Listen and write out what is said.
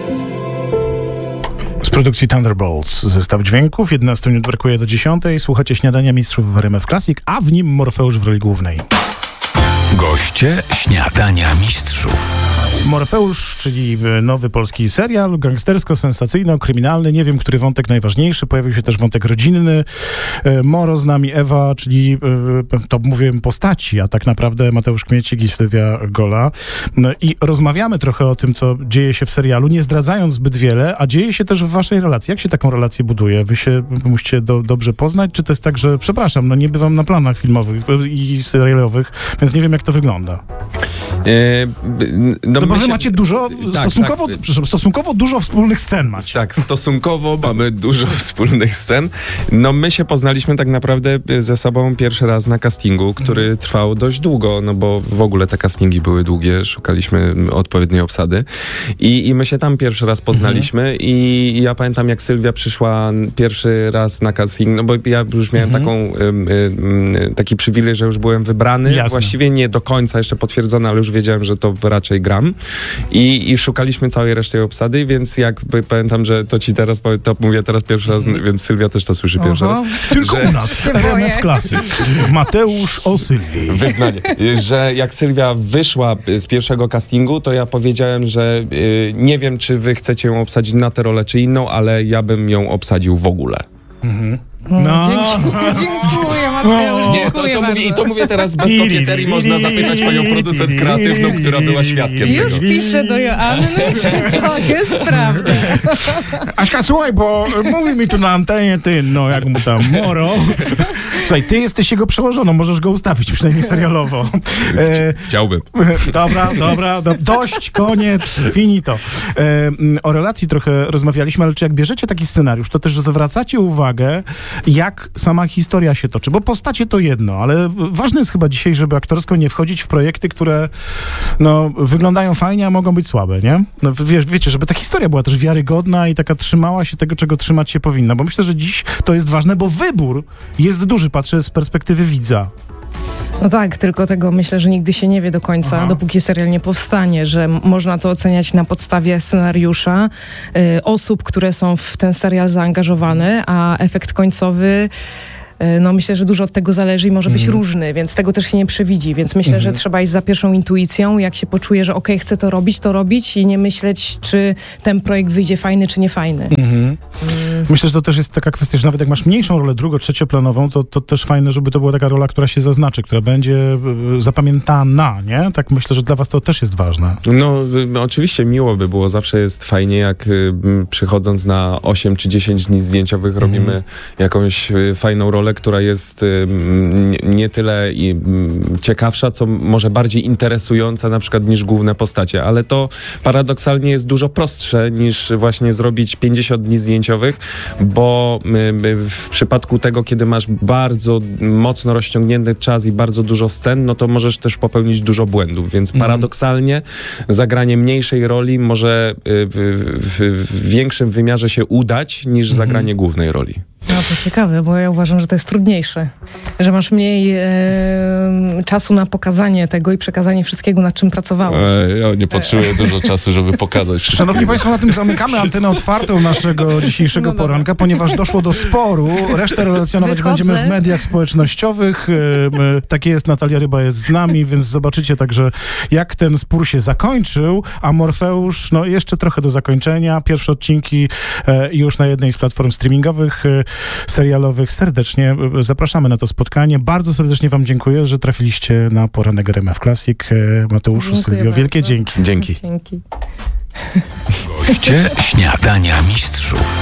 Z produkcji Thunderbolts zestaw dźwięków. 11 minut brakuje do 10. Słuchacie Śniadania Mistrzów w RMF Classic, a w nim Morfeusz w roli głównej. Goście Śniadania Mistrzów. Morfeusz, czyli nowy polski serial, gangstersko-sensacyjno-kryminalny. Nie wiem, który wątek najważniejszy. Pojawił się też wątek rodzinny. Moro z nami, Ewa, czyli to mówię postaci, a tak naprawdę Mateusz Kmiecik i Sylwia Gola. I rozmawiamy trochę o tym, co dzieje się w serialu, nie zdradzając zbyt wiele, a dzieje się też w waszej relacji. Jak się taką relację buduje? Wy się musicie dobrze poznać? Czy to jest tak, że, przepraszam, nie bywam na planach filmowych i serialowych, więc nie wiem, jak to wygląda. No bo wy macie dużo, stosunkowo dużo wspólnych scen macie. Tak, stosunkowo mamy dużo wspólnych scen. No my się poznaliśmy tak naprawdę ze sobą pierwszy raz na castingu, który trwał dość długo, no bo w ogóle te castingi były długie, szukaliśmy odpowiedniej obsady i my się tam pierwszy raz poznaliśmy i ja pamiętam, jak Sylwia przyszła pierwszy raz na casting, no bo ja już miałem taki przywilej, że już byłem wybrany. Jasne. Właściwie nie do końca jeszcze potwierdzone, ale już wiedziałem, że to raczej gram. I szukaliśmy całej reszty obsady, więc pamiętam, że to ci teraz powiem, to mówię teraz pierwszy raz, więc Sylwia też to słyszy pierwszy raz. Tylko u nas, w RMF Classic. Mateusz o Sylwii. Wyznanie. Że jak Sylwia wyszła z pierwszego castingu, to ja powiedziałem, że nie wiem, czy wy chcecie ją obsadzić na tę rolę, czy inną, ale ja bym ją obsadził w ogóle. Dziękuję, Mateusz. Nie, to mówię teraz bez kokieterii. Można zapytać panią producent kreatywną, która była świadkiem Już tego. piszę do Joanny, czy to jest prawda. Aśka, słuchaj, bo mówi mi tu na antenie jak mu tam Moro. Słuchaj, ty jesteś jego przełożoną, możesz go ustawić, przynajmniej serialowo. Chciałbym. Dobra, dość, koniec, finito. O relacji trochę rozmawialiśmy, ale czy jak bierzecie taki scenariusz, to też zwracacie uwagę, jak sama historia się toczy, bo postacie to jedno, ale ważne jest chyba dzisiaj, żeby aktorsko nie wchodzić w projekty, które wyglądają fajnie, a mogą być słabe, nie? Wiecie, żeby ta historia była też wiarygodna i taka trzymała się tego, czego trzymać się powinna, bo myślę, że dziś to jest ważne, bo wybór jest duży, patrzę z perspektywy widza. No tak, tylko tego myślę, że nigdy się nie wie do końca, dopóki serial nie powstanie, że można to oceniać na podstawie scenariusza, osób, które są w ten serial zaangażowane, a efekt końcowy, myślę, że dużo od tego zależy i może być różny, więc tego też się nie przewidzi, więc myślę, że trzeba iść za pierwszą intuicją, jak się poczuje, że chcę to robić i nie myśleć, czy ten projekt wyjdzie fajny, czy nie fajny. Myślę, że to też jest taka kwestia, że nawet jak masz mniejszą rolę, trzecioplanową, to też fajne, żeby to była taka rola, która się zaznaczy, która będzie zapamiętana, nie? Tak myślę, że dla was to też jest ważne. No oczywiście miło by było, zawsze jest fajnie, jak przychodząc na 8 czy 10 dni zdjęciowych robimy jakąś fajną rolę, która jest nie tyle ciekawsza, co może bardziej interesująca na przykład niż główne postacie, ale to paradoksalnie jest dużo prostsze niż właśnie zrobić 50 dni zdjęciowych, bo w przypadku tego, kiedy masz bardzo mocno rozciągnięty czas i bardzo dużo scen, no to możesz też popełnić dużo błędów, więc paradoksalnie zagranie mniejszej roli może w większym wymiarze się udać niż zagranie głównej roli. No to ciekawe, bo ja uważam, że to jest trudniejsze, że masz mniej czasu na pokazanie tego i przekazanie wszystkiego, nad czym pracowałeś. Ja nie potrzebuję dużo czasu, żeby pokazać wszystko. Szanowni Państwo, na tym zamykamy antenę otwartą naszego dzisiejszego poranka, ponieważ doszło do sporu. Resztę relacjonować będziemy w mediach społecznościowych. Tak jest, Natalia Ryba jest z nami, więc zobaczycie także, jak ten spór się zakończył, a Morfeusz, jeszcze trochę do zakończenia. Pierwsze odcinki już na jednej z platform streamingowych, serialowych. Serdecznie zapraszamy na to spotkanie. Bardzo serdecznie wam dziękuję, że trafiliście na poranek RMF Classic. Mateuszu, Sylwio, wielkie dzięki. Dzięki. Dzięki. Goście Śniadania Mistrzów.